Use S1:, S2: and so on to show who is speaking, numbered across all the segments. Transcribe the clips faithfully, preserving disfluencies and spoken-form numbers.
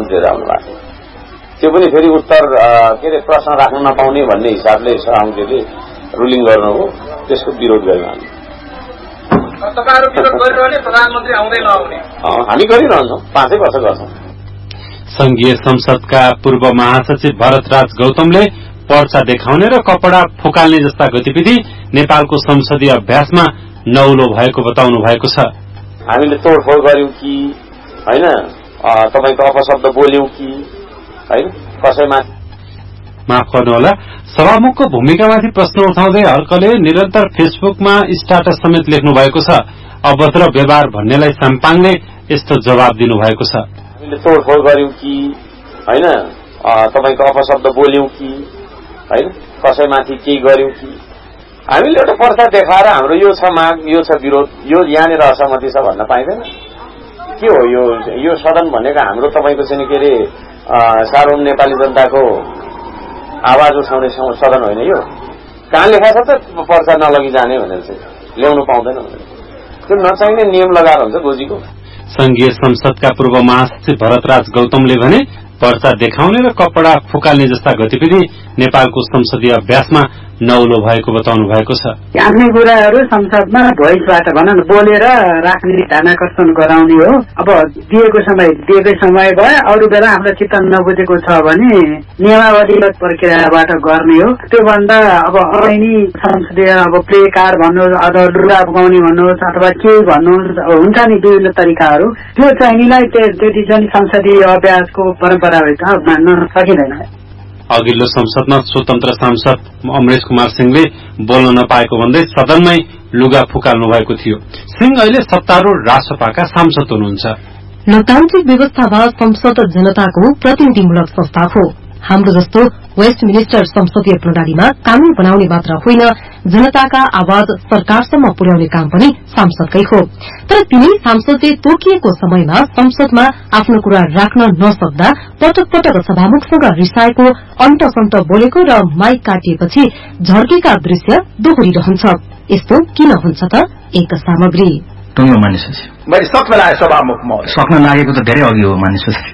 S1: मन्त्रीहरू आउनु भएको त्यो पनि फेरि उत्तर के अरे प्रश्न राख्न नपाउने भन्ने हिसाबले सभामुखले रुलिङ गर्नु हो त्यसको विरोध गर्यौँ हामी
S2: प्रधानमन्त्री आउँदै नआउने
S1: हामी गरिरहन्छौँ पाँचै वर्ष गर्छौँ।
S3: संघीय संसदका पूर्व महासचिव भरतराज गौतमले पर्चा देखाउने र कपड़ा फुकाल्ने जस्ता गतिविधि नेपालको संसदीय अभ्यासमा नौलो भएको बताउनु भएको छ।
S1: हामीले तोडफोड गर्यौं कि हैन, तपाईको अपशब्द बोल्यौं कि हैन, कसैमा
S3: माफ गर्नुहोला। सभामुखको भूमिकामाथि प्रश्न उठाउँदै हर्कले निरन्तर फेसबुकमा स्ट्याटस समेत लेख्नु भएको छ। अभद्र व्यवहार भन्नेलाई साम्पाङले यस्तो जवाब दिनु भएको छ।
S1: हामीले तोडफोड गर्यौं कि हैन, तपाईको अपशब्द बोल्यौं कि हैन, कसैमाथि केही गर्यौं कि हामीले एउटा पर्चा देखाएर हाम्रो यो छ माग, यो छ विरोध, यो यहाँनिर असहमति छ भन्न पाइँदैन। के हो यो यो सदन भनेको हाम्रो तपाईको चाहिँ के अरे सार्वभौम नेपाली जनताको आवाज उठाउने सदन होइन। यो कहाँ लेखा छ त पर्चा नलगी जाने भनेर चाहिँ ल्याउनु पाउँदैन भनेर त्यो नचाहिने नियम लगाएर हुन्छ गोजीको।
S3: संघीय संसदका पूर्व महासचिव भरतराज गौतमले भने पर्चा देखाउने र कपड़ा फुकाल्ने जस्ता गतिविधि नेपालको संसदीय अभ्यासमा नौलो भएको बताउनु भएको छ।
S4: आफ्नै कुराहरू संसदमा भोइसबाट भनौँ न बोलेर राजनीतिक ध्यानाकर्षण गराउने हो। अब दिएको समय दिएकै समय भयो, अरू बेला हाम्रो चित्त नबुझेको छ भने नियमावलीगत प्रक्रियाबाट गर्ने हो। त्योभन्दा अब ऐनी संसदीय अब प्ले कार्ड भन्नुहोस् अथवा लुगा पकाउने भन्नुहोस् अथवा के भन्नुहोस् हुन्छ नि विभिन्न तरिकाहरू, त्यो चाहिनेलाई त्यति चाहिँ संसदीय अभ्यासको परम्पराभित्र मान्न सकिँदैन।
S3: अघिल्लो संसदमा स्वतन्त्र सांसद अमरेश कुमार सिंहले बोल्न नपाएको भन्दै सदनमै लुगा फुकाल्नु भएको थियो। सिंह अहिले सत्तारूढ़ रासपाका सांसद हुनुहुन्छ।
S5: लोकतान्त्रिक व्यवस्थामा संसद जनताको प्रतिनिधिमूलक संस्था हो। हाम्रो जस्तो वेस्ट मिनिस्टर संसदीय प्रणालीमा कानून बनाउने मात्र होइन, जनताका आवाज सरकारसम्म पुर्याउने काम पनि सांसदकै हो। तर तिनै सांसदले तोकिएको समयमा संसदमा आफ्नो कुरा राख्न नसक्दा पटक पटक सभामुखसँग रिसाएको, अन्तसन्त बोलेको र माइक काटिएपछि झर्केका दृश्य दोहोरिरहन्छ। यस्तो किन हुन्छ त? एक सामग्री
S6: टुङ्गो मानिसपछि मैले सक्न लाग्यो सभामुख म सक्न लागेको त धेरै अघि हो मानिसपछि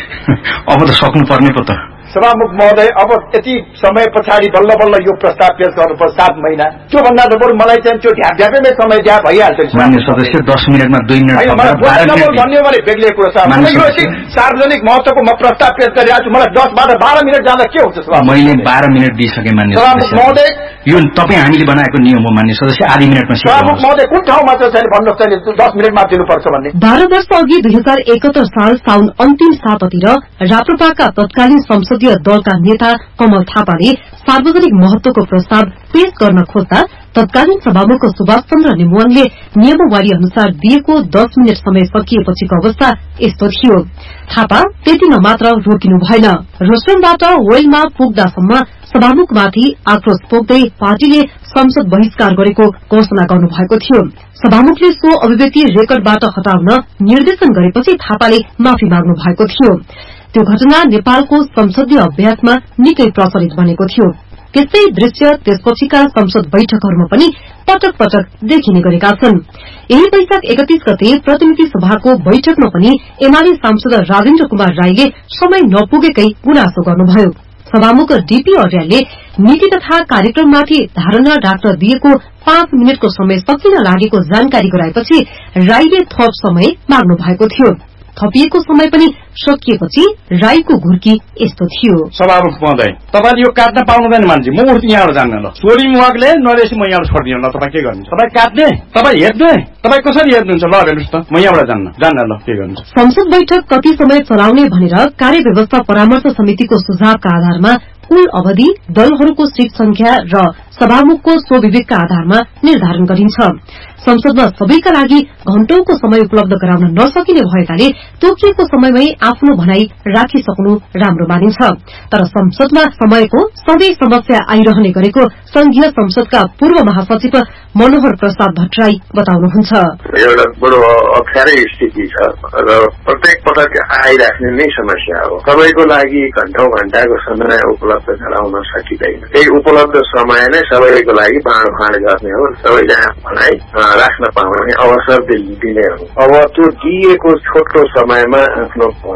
S6: अब त सक्नु पर्ने पो त सभामुख महोदय। अब यति समय पछाडि बल्ल बल्ल यो प्रस्ताव पेश गर्नुपर्छ सात महिना, त्योभन्दा त बरु मलाई चाहिँ त्यो ढ्याप ढ्यापैमै समय दिया भइहाल्छ। मान्य सदस्य दस मिनटमा दुई मिनट भन्ने भने बेग्लै कुरो छ। सार्वजनिक महत्वको म प्रस्ताव पेश गरिरहेको छु, मलाई दसबाट बाह्र मिनट जाँदा के हुन्छ? मैले बाह्र मिनट दिइसकेँ मान्य सभामुख महोदय। यो तपाईँ हामीले बनाएको नियम हो मान्य सदस्य, आधी मिनटमा। सभामुख महोदय कुन ठाउँमा चाहिँ भन्नुहोस् चाहिँ दस मिनटमा दिनुपर्छ भन्ने?
S5: बाह्र वर्ष अघि दुई हजार एकहत्तर साल साउन अन्तिम सातातिर राप्रपाका तत्कालीन संसदीय दलका नेता कमल थापाले सार्वजनिक महत्वको प्रस्ताव पेश गर्न खोज्दा तत्कालीन सभामुख सुभाष चन्द्र नेमुवाङले नियमावली अनुसार दिएको दस मिनट समय सकिएपछिको अवस्था यस्तो थियो। थापा त्यतिमा मात्र रोकिनु भएन, रोस्टरबाट वेलमा पुग्दासम्म सभामुखमाथि आक्रोश पोख्दै पार्टीले संसद बहिष्कार गरेको घोषणा गर्नुभएको थियो। सभामुखले सो अभिव्यक्ति रेकर्डबाट हटाउन निर्देशन गरेपछि थापाले माफी माग्नु भएको थियो। त्यो घटना नेपालको संसदीय अभ्यासमा निकै प्रचलित बनेको थियो। त्यस्तै दृश्य त्यसपछिका संसद बैठकहरूमा पनि पटक पटक देखिने गरेका छन्। यही वैशाख एकतीस गते प्रतिनिधि सभाको बैठकमा पनि एमाले सांसद राजेन्द्र कुमार राईले समय नपुगेकै गुनासो गर्नुभयो। सभामुख डीपी अर्यालले नीति तथा कार्यक्रममाथि धारणा राख्न दिएको पाँच मिनटको समय सकिन लागेको जानकारी गराएपछि राईले थप समय माग्नु भएको थियो। थपिएको समय पनि सकिएपछि राईको घुर्की यस्तो थियो।
S6: सभामुख महोदय, तपाईले यो काट्न पाउनुहुँदैन मान्छे, म उठ्छु यहाँबाट जान्न। ल सोरी मुवाकले नरेसी म यहाँबाट छोडिदिनु। ल तपाईँ के गर्नु? तपाईँ काट्ने, तपाईँ हेर्ने, तपाईँ कसरी हेर्नुहुन्छ? ल हेर्नुहोस् त, म यहाँबाट जान्न जान्न। ल के गर्नु?
S5: संसद बैठक कति समय चलाउने भनेर कार्यव्यवस्था परामर्श समितिको सुझावका आधारमा कुल अवधि, दलहरूको सीट संख्या र सभामुखको स्वविवेकका आधारमा निर्धारण गरिन्छ। संसदमा सबैका लागि घण्टौंको समय उपलब्ध गराउन नसकिने भएकाले तोकिएको समयमै आफ्नो भनाई राखिसक्नु राम्रो मानिन्छ। तर संसदमा समयको सधैँ समस्या आइरहने गरेको संघीय संसदका पूर्व महासचिव मनोहर प्रसाद भट्टराई बताउनुहुन्छ।
S7: एउटा बडो अप्ठ्यारै स्थिति छ र प्रत्येक पटक आइराख्ने नै समस्या हो। सबैको लागि घण्टौं घण्टाको समय उपलब्ध गराउन सकिँदैन। त्यही उपलब्ध समय नै सबैको लागि बाँडफाँड गर्ने हो, सबैजना भनाइ राख्न पाउने अवसर दिने हो। अब त्यो दिएको छोटो समयमा आफ्नो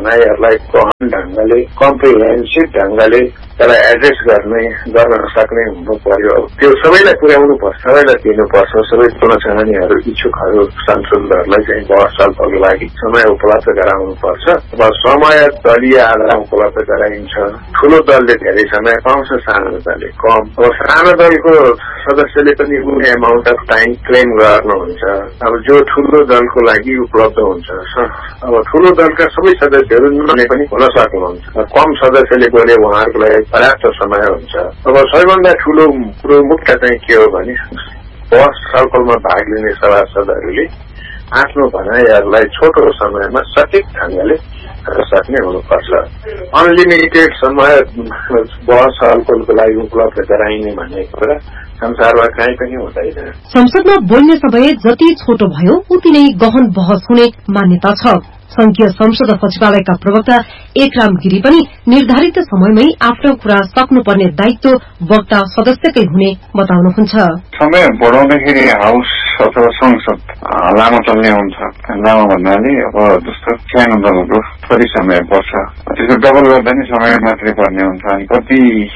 S7: भनाइहरूलाई गहन ढंगले कम्प्रिहेन्सिभ ढंगले त्यसलाई एड्रेस गर्ने गर्न सक्ने हुनु पर्यो। त्यो सबैलाई पुर्याउनु पर्छ, सबैलाई दिनुपर्छ। सबै पुनः इच्छुकहरू सांसदहरूलाई चाहिँ बहस छलफलको लागि समय उपलब्ध गराउनु पर्छ। अब समय दलीय आधारमा उपलब्ध गराइन्छ। ठूलो दलले धेरै समय पाउँछ, सानो दलले कम। अब सानो दलको सदस्यले पनि कुनै एमाउन्ट अफ टाइम क्लेम गर्नुहुन्छ। अब जो ठूलो दलको लागि उपलब्ध हुन्छ, अब ठूलो दलका सबै सदस्यहरू नहुने पनि हुन सक्नुहुन्छ। कम सदस्यले बोले उहाँहरूको लागि पर्याप्त समय हुन्छ। अब सबैभन्दा ठूलो कुरो मुख्य चाहिँ के हो भने बहस छलफलमा भाग लिने सभासदहरूले आफ्नो भनाइहरूलाई छोटो समयमा सठिक ढंगले सक्ने हुनुपर्छ। अनलिमिटेड समय बहस छलफलको लागि उपलब्ध गराइने भन्ने कुरा संसारमा कहीँ पनि हुँदैन।
S5: संसदमा बोल्ने समय जति छोटो भयो उति नै गहन बहस हुने मान्यता छ। संघीय संसद सचिवालयका प्रवक्ता एकराम गिरी पनि निर्धारित समयमै आफ्नो कुरा सक्नुपर्ने दायित्व वक्ता सदस्यकै हुने बताउनुहुन्छ।
S8: समय बढाउँदाखेरि हाउस अथवा संसद लामो चल्ने हुन्छ। लामो भन्नाले अब जस्तो सानो दलको थोरै समय पर्छ, त्यसको डबल गर्दा नि समय मात्रै पर्ने हुन्छ। अनि कति